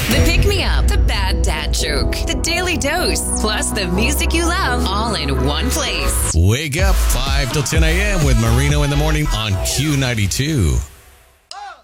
The pick-me-up, the bad dad joke, the daily dose, plus the music you love, all in one place. Wake up 5 till 10 a.m. with Marino in the morning on Q92.